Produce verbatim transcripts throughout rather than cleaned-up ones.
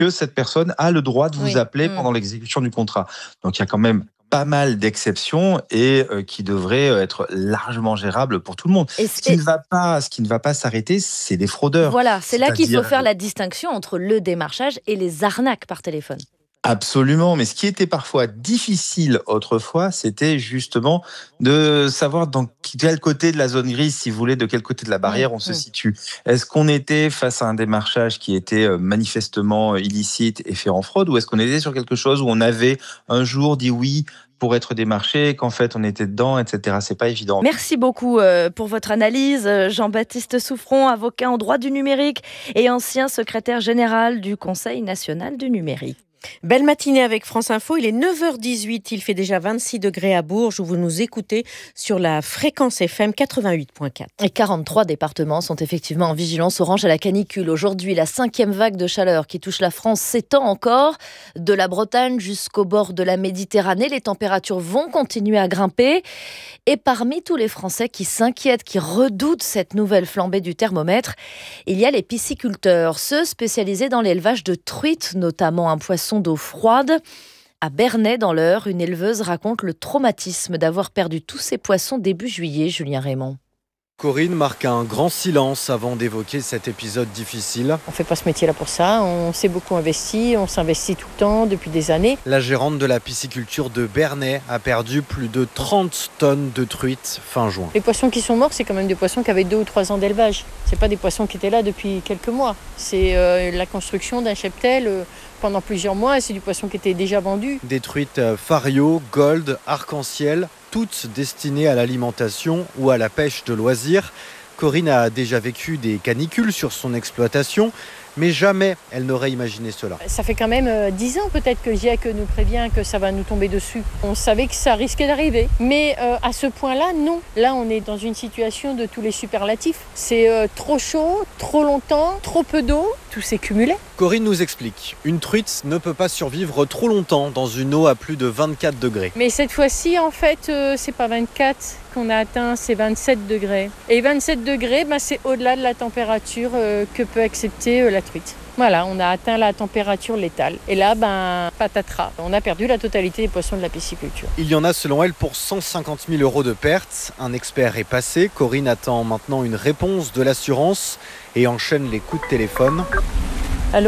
que cette personne a le droit de vous Oui. appeler Mmh. pendant l'exécution du contrat. Donc, il y a quand même pas mal d'exceptions et euh, qui devraient être largement gérables pour tout le monde. Et, Ce c- qui et ne va pas, ce qui ne va pas s'arrêter, c'est les fraudeurs. voilà, c'est là qu'il faut C'est-à-dire, faire la distinction entre le démarchage et les arnaques par téléphone. absolument, mais ce qui était parfois difficile autrefois, c'était justement de savoir dans quel côté de la zone grise, si vous voulez, de quel côté de la Mmh, barrière on se mmh. situe. Est-ce qu'on était face à un démarchage qui était euh, manifestement illicite et fait en fraude, ou est-ce qu'on était sur quelque chose où on avait un jour dit oui pour être démarché, qu'en fait on était dedans, et cetera. C'est pas évident. Merci beaucoup euh, pour votre analyse. Euh, Jean-Baptiste Souffron, avocat en droit du numérique et ancien secrétaire général du Conseil national du numérique. Belle matinée avec France Info, il est neuf heures dix-huit, il fait déjà vingt-six degrés à Bourges où vous nous écoutez sur la fréquence F M quatre-vingt-huit virgule quatre. Et quarante-trois départements sont effectivement en vigilance orange à la canicule. Aujourd'hui, la cinquième vague de chaleur qui touche la France s'étend encore. De la Bretagne jusqu'au bord de la Méditerranée, les températures vont continuer à grimper. Et parmi tous les Français qui s'inquiètent, qui redoutent cette nouvelle flambée du thermomètre, il y a les pisciculteurs, ceux spécialisés dans l'élevage de truites, notamment un poisson d'eau froide. À Bernay, dans l'Eure, une éleveuse raconte le traumatisme d'avoir perdu tous ses poissons début juillet, Julien Raymond. Corinne marque un grand silence avant d'évoquer cet épisode difficile. On ne fait pas ce métier-là pour ça, on s'est beaucoup investi, on s'investit tout le temps depuis des années. La gérante de la pisciculture de Bernay a perdu plus de trente tonnes de truites fin juin. Les poissons qui sont morts, c'est quand même des poissons qui avaient deux ou trois ans d'élevage. C'est pas des poissons qui étaient là depuis quelques mois. C'est euh, la construction d'un cheptel euh, pendant plusieurs mois et c'est du poisson qui était déjà vendu. Des truites Fario, Gold, Arc-en-Ciel, toutes destinées à l'alimentation ou à la pêche de loisirs. Corinne a déjà vécu des canicules sur son exploitation, mais jamais elle n'aurait imaginé cela. Ça fait quand même euh, dix ans peut-être que G I E C nous prévient que ça va nous tomber dessus. On savait que ça risquait d'arriver, mais euh, à ce point-là, non. Là, on est dans une situation de tous les superlatifs. C'est euh, trop chaud, trop longtemps, trop peu d'eau, tout s'est cumulé. Corinne nous explique, une truite ne peut pas survivre trop longtemps dans une eau à plus de vingt-quatre degrés. Mais cette fois-ci, en fait, euh, c'est pas vingt-quatre qu'on a atteint, c'est vingt-sept degrés. Et vingt-sept degrés, bah, c'est au-delà de la température euh, que peut accepter euh, la truite. Voilà, on a atteint la température létale. Et là, ben, patatras, on a perdu la totalité des poissons de la pisciculture. Il y en a selon elle pour cent cinquante mille euros de pertes. Un expert est passé. Corinne attend maintenant une réponse de l'assurance et enchaîne les coups de téléphone. Allô ?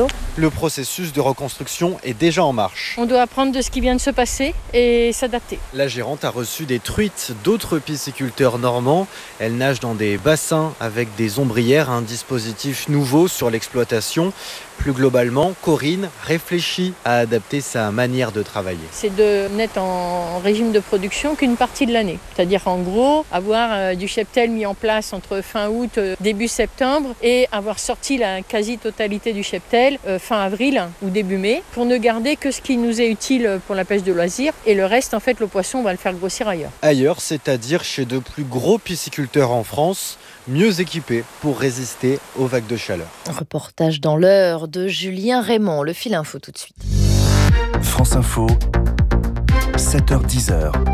Le processus de reconstruction est déjà en marche. On doit apprendre de ce qui vient de se passer et s'adapter. La gérante a reçu des truites d'autres pisciculteurs normands. Elle nage dans des bassins avec des ombrières, un dispositif nouveau sur l'exploitation. Plus globalement, Corinne réfléchit à adapter sa manière de travailler. C'est de n'être en régime de production qu'une partie de l'année. C'est-à-dire en gros, avoir euh, du cheptel mis en place entre fin août, euh, début septembre et avoir sorti la quasi-totalité du cheptel euh, fin avril ou début mai pour ne garder que ce qui nous est utile pour la pêche de loisirs et le reste, en fait, le poisson, on va le faire grossir ailleurs. Ailleurs, c'est-à-dire chez de plus gros pisciculteurs en France, mieux équipés pour résister aux vagues de chaleur. Reportage dans l'Eure de Julien Raymond. Le fil info tout de suite. France Info, sept heures dix.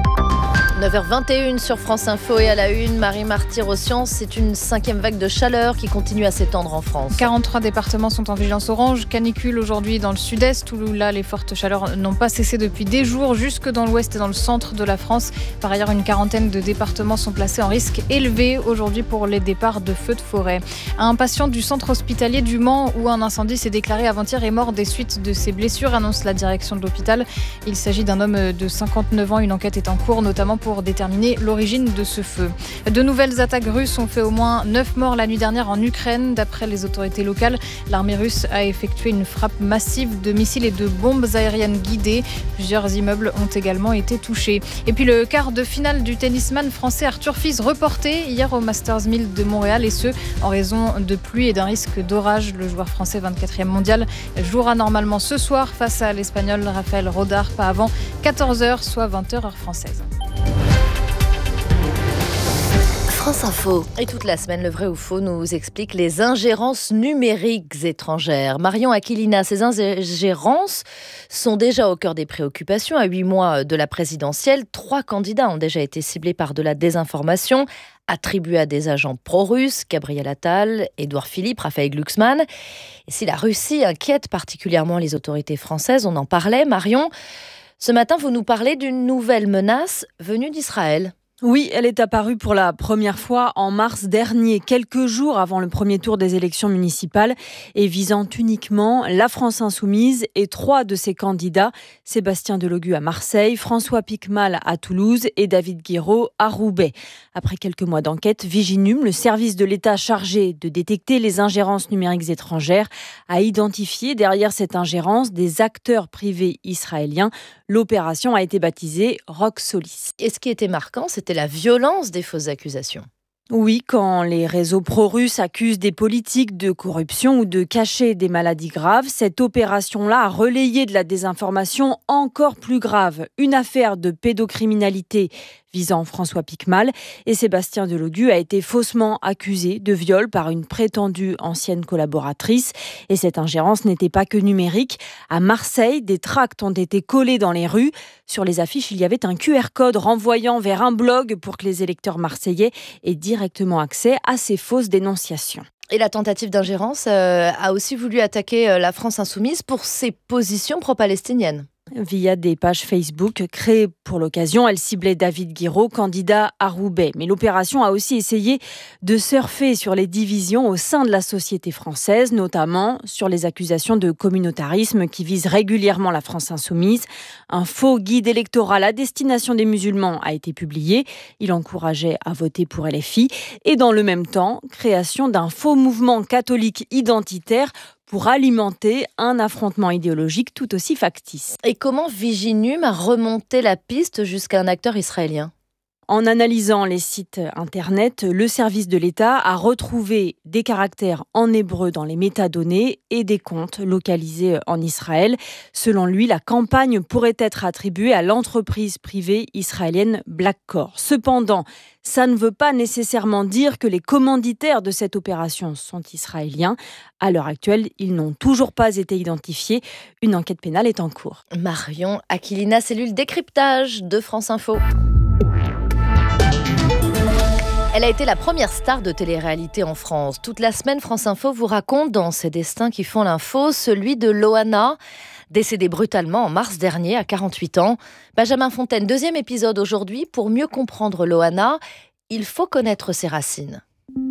neuf heures vingt et une sur France Info et à la une, Marie Martyr-Ossian, c'est une cinquième vague de chaleur qui continue à s'étendre en France. quarante-trois départements sont en vigilance orange, canicule aujourd'hui dans le sud-est, où là les fortes chaleurs n'ont pas cessé depuis des jours, jusque dans l'ouest et dans le centre de la France. Par ailleurs, une quarantaine de départements sont placés en risque élevé aujourd'hui pour les départs de feux de forêt. Un patient du centre hospitalier du Mans, où un incendie s'est déclaré avant-hier, est mort des suites de ses blessures, annonce la direction de l'hôpital. Il s'agit d'un homme de cinquante-neuf ans, une enquête est en cours, notamment pour pour déterminer l'origine de ce feu. De nouvelles attaques russes ont fait au moins neuf morts la nuit dernière en Ukraine. D'après les autorités locales, l'armée russe a effectué une frappe massive de missiles et de bombes aériennes guidées. Plusieurs immeubles ont également été touchés. Et puis le quart de finale du tennisman français Arthur Fils reporté hier au Masters mille de Montréal, et ce en raison de pluie et d'un risque d'orage. Le joueur français vingt-quatrième mondial jouera normalement ce soir face à l'Espagnol Rafael Rodar, pas avant quatorze heures, soit vingt heures heure française. France Info. Et toute la semaine, le vrai ou faux nous explique les ingérences numériques étrangères. Marion Aquilina, ces ingérences sont déjà au cœur des préoccupations. À huit mois de la présidentielle, trois candidats ont déjà été ciblés par de la désinformation, attribuée à des agents pro-russes, Gabriel Attal, Édouard Philippe, Raphaël Glucksmann. Et si la Russie inquiète particulièrement les autorités françaises, on en parlait. Marion, ce matin, vous nous parlez d'une nouvelle menace venue d'Israël. Oui, elle est apparue pour la première fois en mars dernier, quelques jours avant le premier tour des élections municipales, et visant uniquement la France insoumise et trois de ses candidats, Sébastien Delogu à Marseille, François Piquemal à Toulouse et David Guiraud à Roubaix. Après quelques mois d'enquête, Viginum, le service de l'État chargé de détecter les ingérences numériques étrangères, a identifié derrière cette ingérence des acteurs privés israéliens. L'opération a été baptisée Rock Solis. Et ce qui était marquant, c'était la violence des fausses accusations. Oui, quand les réseaux pro-russes accusent des politiques de corruption ou de cacher des maladies graves, cette opération-là a relayé de la désinformation encore plus grave. Une affaire de pédocriminalité visant François Piquemal et Sébastien Delogu a été faussement accusé de viol par une prétendue ancienne collaboratrice. Et cette ingérence n'était pas que numérique. À Marseille, des tracts ont été collés dans les rues. Sur les affiches, il y avait un Q R code renvoyant vers un blog pour que les électeurs marseillais aient directement accès à ces fausses dénonciations. Et la tentative d'ingérence euh, a aussi voulu attaquer euh, la France insoumise pour ses positions pro-palestiniennes. Via des pages Facebook créées pour l'occasion, elle ciblait David Guiraud, candidat à Roubaix. Mais l'opération a aussi essayé de surfer sur les divisions au sein de la société française, notamment sur les accusations de communautarisme qui visent régulièrement la France insoumise. Un faux guide électoral à destination des musulmans a été publié. Il encourageait à voter pour L F I. Et dans le même temps, création d'un faux mouvement catholique identitaire pour alimenter un affrontement idéologique tout aussi factice. Et comment Viginum a remonté la piste jusqu'à un acteur israélien ? En analysant les sites internet, le service de l'État a retrouvé des caractères en hébreu dans les métadonnées et des comptes localisés en Israël. Selon lui, la campagne pourrait être attribuée à l'entreprise privée israélienne Blackcore. Cependant, ça ne veut pas nécessairement dire que les commanditaires de cette opération sont israéliens. À l'heure actuelle, ils n'ont toujours pas été identifiés. Une enquête pénale est en cours. Marion Aquilina, cellule décryptage de France Info. Elle a été la première star de télé-réalité en France. Toute la semaine, France Info vous raconte dans ses destins qui font l'info celui de Loana, décédée brutalement en mars dernier à quarante-huit ans. Benjamin Fontaine, deuxième épisode aujourd'hui. Pour mieux comprendre Loana, il faut connaître ses racines.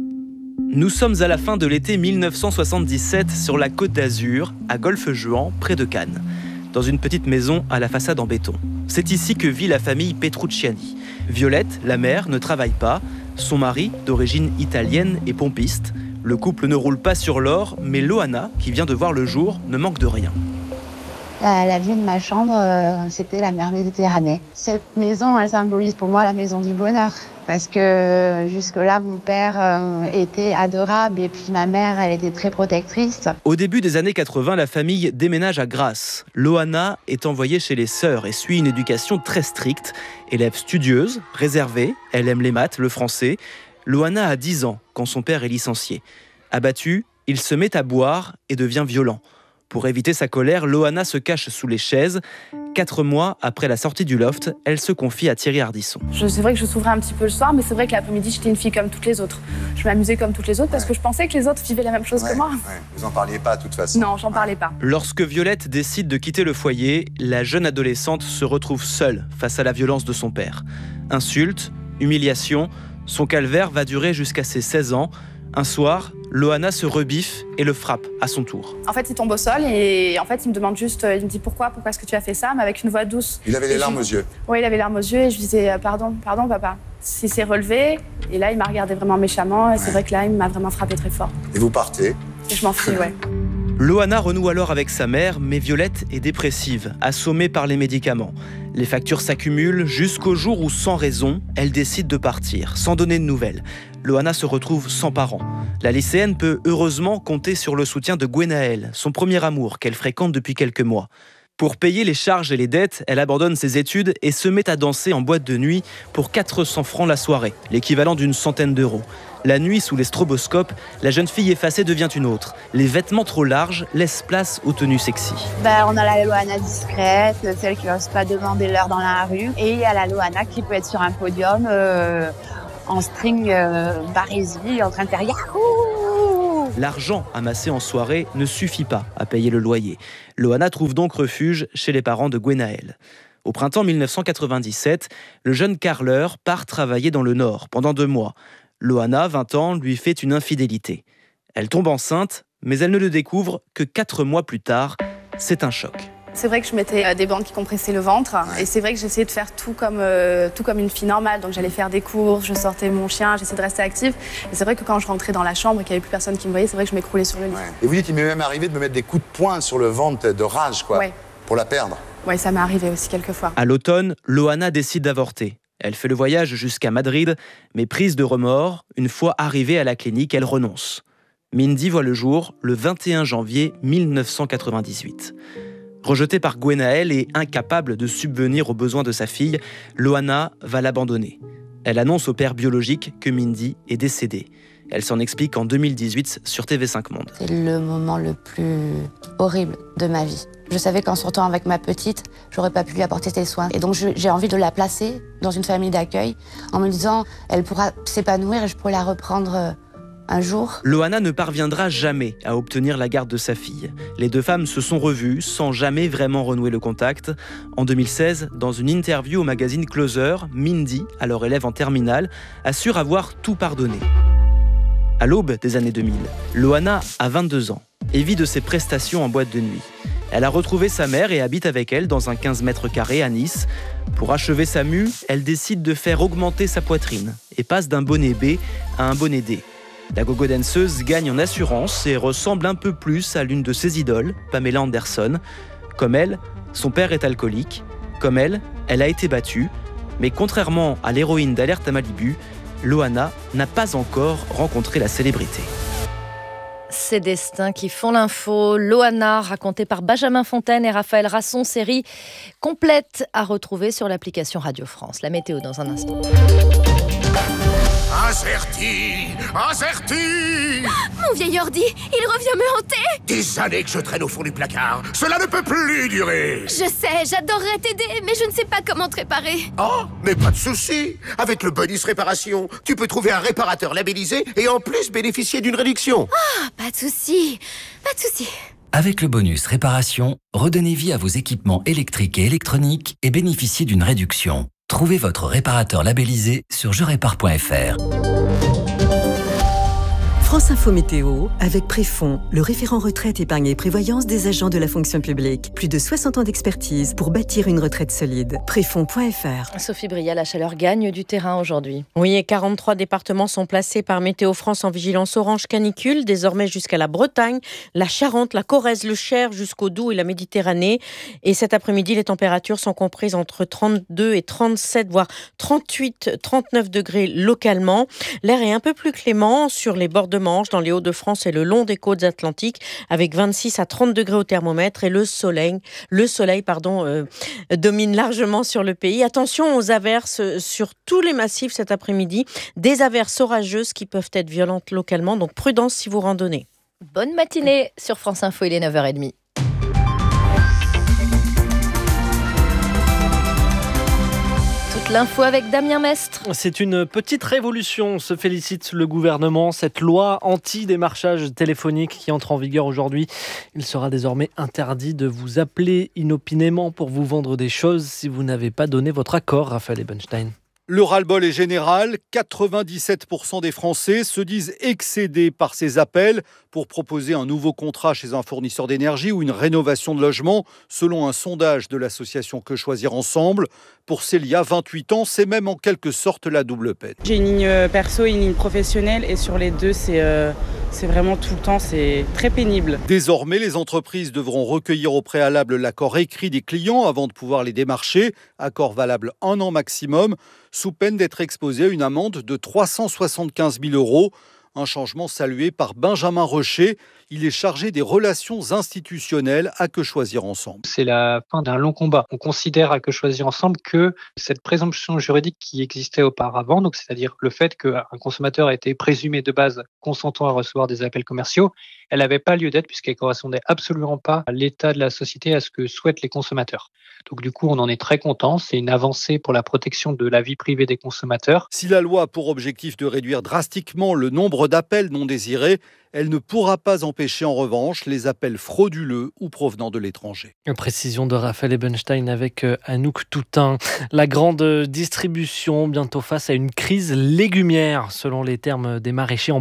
Nous sommes à la fin de l'été mille neuf cent soixante-dix-sept sur la Côte d'Azur, à Golfe-Juan, près de Cannes, dans une petite maison à la façade en béton. C'est ici que vit la famille Petrucciani. Violette, la mère, ne travaille pas. Son mari, d'origine italienne, est pompiste. Le couple ne roule pas sur l'or, mais Loana, qui vient de voir le jour, ne manque de rien. La, la vue de ma chambre, euh, c'était la mer Méditerranée. Cette maison, elle symbolise pour moi la maison du bonheur. Parce que jusque-là, mon père euh, était adorable et puis ma mère, elle était très protectrice. Au début des années quatre-vingts, la famille déménage à Grasse. Loana est envoyée chez les sœurs et suit une éducation très stricte. Élève studieuse, réservée, elle aime les maths, le français. Loana a dix ans quand son père est licencié. Abattu, il se met à boire et devient violent. Pour éviter sa colère, Loana se cache sous les chaises. Quatre mois après la sortie du loft, elle se confie à Thierry Ardisson. Je, c'est vrai que je souffrais un petit peu le soir, mais c'est vrai que l'après-midi, j'étais une fille comme toutes les autres. Je m'amusais comme toutes les autres parce que je pensais que les autres vivaient la même chose ouais, que moi. Ouais. Vous en parliez pas de toute façon. Non, j'en parlais pas. Lorsque Violette décide de quitter le foyer, la jeune adolescente se retrouve seule face à la violence de son père. Insultes, humiliations, son calvaire va durer jusqu'à ses seize ans. Un soir, Loana se rebiffe et le frappe à son tour. En fait, il tombe au sol et en fait, il me demande juste, il me dit pourquoi, pourquoi est-ce que tu as fait ça, mais avec une voix douce. Il avait les et larmes je... aux yeux. Oui, il avait les larmes aux yeux et je lui disais pardon, pardon papa. Il s'est relevé et là, il m'a regardé vraiment méchamment et ouais. C'est vrai que là, il m'a vraiment frappé très fort. Et vous partez ? Et je m'enfuis, ouais. Loana renoue alors avec sa mère, mais Violette est dépressive, assommée par les médicaments. Les factures s'accumulent jusqu'au jour où, sans raison, elle décide de partir, sans donner de nouvelles. Loana se retrouve sans parents. La lycéenne peut heureusement compter sur le soutien de Gwenaël, son premier amour qu'elle fréquente depuis quelques mois. Pour payer les charges et les dettes, elle abandonne ses études et se met à danser en boîte de nuit pour quatre cents francs la soirée, l'équivalent d'une centaine d'euros. La nuit, sous les stroboscopes, la jeune fille effacée devient une autre. Les vêtements trop larges laissent place aux tenues sexy. Ben, on a la Loana discrète, celle qui n'ose pas demander l'heure dans la rue. Et il y a la Loana qui peut être sur un podium euh, en string euh, barésie, en train de faire Yahoo! L'argent amassé en soirée ne suffit pas à payer le loyer. Loana trouve donc refuge chez les parents de Gwenaël. Au printemps mille neuf cent quatre-vingt-dix-sept, le jeune carreleur part travailler dans le Nord pendant deux mois. Loana, vingt ans, lui fait une infidélité. Elle tombe enceinte, mais elle ne le découvre que quatre mois plus tard. C'est un choc. C'est vrai que je mettais des bandes qui compressaient le ventre. Et c'est vrai que j'essayais de faire tout comme, euh, tout comme une fille normale. Donc j'allais faire des courses, je sortais mon chien, j'essayais de rester active. Et c'est vrai que quand je rentrais dans la chambre et qu'il n'y avait plus personne qui me voyait, c'est vrai que je m'écroulais sur le lit. Ouais. Et vous dites qu'il m'est même arrivé de me mettre des coups de poing sur le ventre de rage, quoi, ouais. pour la perdre. Oui, ça m'est arrivé aussi quelques fois. À l'automne, Loana décide d'avorter. Elle fait le voyage jusqu'à Madrid, mais prise de remords, une fois arrivée à la clinique, elle renonce. Mindy voit le jour le vingt et un janvier mille neuf cent quatre-vingt-dix-huit. Rejetée par Gwenaël et incapable de subvenir aux besoins de sa fille, Loana va l'abandonner. Elle annonce au père biologique que Mindy est décédée. Elle s'en explique en deux mille dix-huit sur T V cinq Monde. C'est le moment le plus horrible de ma vie. Je savais qu'en sortant avec ma petite, j'aurais pas pu lui apporter ses soins. Et donc je, j'ai envie de la placer dans une famille d'accueil en me disant elle pourra s'épanouir et je pourrai la reprendre euh, un jour. Loana ne parviendra jamais à obtenir la garde de sa fille. Les deux femmes se sont revues sans jamais vraiment renouer le contact. En deux mille seize, dans une interview au magazine Closer, Mindy, alors élève en terminale, assure avoir tout pardonné. À l'aube des années deux mille, Loana a vingt-deux ans et vit de ses prestations en boîte de nuit. Elle a retrouvé sa mère et habite avec elle dans un quinze mètres carrés à Nice. Pour achever sa mue, elle décide de faire augmenter sa poitrine et passe d'un bonnet B à un bonnet D. La gogo danseuse gagne en assurance et ressemble un peu plus à l'une de ses idoles, Pamela Anderson. Comme elle, son père est alcoolique. Comme elle, elle a été battue. Mais contrairement à l'héroïne d'Alerte à Malibu, Loana n'a pas encore rencontré la célébrité. Ces destins qui font l'info. Loana, racontée par Benjamin Fontaine et Raphaël Rasson, série complète à retrouver sur l'application Radio France. La météo dans un instant. Azerty, Azerty. Mon vieil ordi, il revient me hanter. Des années que je traîne au fond du placard. Cela ne peut plus durer. Je sais, j'adorerais t'aider, mais je ne sais pas comment te réparer. Oh, mais pas de souci. Avec le bonus réparation, tu peux trouver un réparateur labellisé et en plus bénéficier d'une réduction. Ah, pas de souci, pas de souci. Avec le bonus réparation, redonnez vie à vos équipements électriques et électroniques et bénéficiez d'une réduction. Trouvez votre réparateur labellisé sur je répare point f r. France Info Météo, avec Préfond, le référent retraite, épargne et prévoyance des agents de la fonction publique. Plus de soixante ans d'expertise pour bâtir une retraite solide. Préfond point f r. Sophie Bria, la chaleur gagne du terrain aujourd'hui. Oui, et quarante-trois départements sont placés par Météo France en vigilance orange canicule, désormais jusqu'à la Bretagne, la Charente, la Corrèze, le Cher, jusqu'au Doubs et la Méditerranée. Et cet après-midi, les températures sont comprises entre trente-deux et trente-sept, voire trente-huit, trente-neuf degrés localement. L'air est un peu plus clément sur les bords de Manche, dans les Hauts-de-France et le long des côtes atlantiques, avec vingt-six à trente degrés au thermomètre, et le soleil, le soleil pardon, euh, domine largement sur le pays. Attention aux averses sur tous les massifs cet après-midi, des averses orageuses qui peuvent être violentes localement, donc prudence si vous randonnez. Bonne matinée sur France Info, il est neuf heures trente. L'info avec Damien Mestre. C'est une petite révolution, se félicite le gouvernement. Cette loi anti-démarchage téléphonique qui entre en vigueur aujourd'hui. Il sera désormais interdit de vous appeler inopinément pour vous vendre des choses si vous n'avez pas donné votre accord, Raphaël Ebenstein. Le ras-le-bol est général. quatre-vingt-dix-sept pour cent des Français se disent excédés par ces appels pour proposer un nouveau contrat chez un fournisseur d'énergie ou une rénovation de logement, selon un sondage de l'association Que Choisir Ensemble. Pour Célia, vingt-huit ans, c'est même en quelque sorte la double peine. J'ai une ligne perso et une ligne professionnelle et sur les deux, c'est, euh, c'est vraiment tout le temps, c'est très pénible. Désormais, les entreprises devront recueillir au préalable l'accord écrit des clients avant de pouvoir les démarcher, accord valable un an maximum, sous peine d'être exposé à une amende de trois cent soixante-quinze mille euros. Un changement salué par Benjamin Rocher. Il est chargé des relations institutionnelles à Que Choisir Ensemble. C'est la fin d'un long combat. On considère à Que Choisir Ensemble que cette présomption juridique qui existait auparavant, donc c'est-à-dire le fait qu'un consommateur a été présumé de base consentant à recevoir des appels commerciaux, elle n'avait pas lieu d'être puisqu'elle ne correspondait absolument pas à l'état de la société, à ce que souhaitent les consommateurs. Donc du coup, on en est très content. C'est une avancée pour la protection de la vie privée des consommateurs. Si la loi a pour objectif de réduire drastiquement le nombre d'appels non désirés, elle ne pourra pas empêcher en revanche les appels frauduleux ou provenant de l'étranger. Une précision de Raphaël Ebenstein avec Anouk Toutain. La grande distribution bientôt face à une crise légumière, selon les termes des maraîchers en